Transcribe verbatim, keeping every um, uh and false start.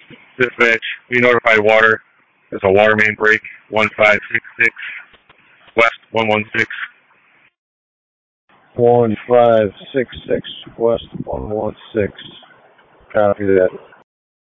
Dispatch, we notified water. There's a water main break, one five six six, west one one six. one five six six, west one one six. Copy that.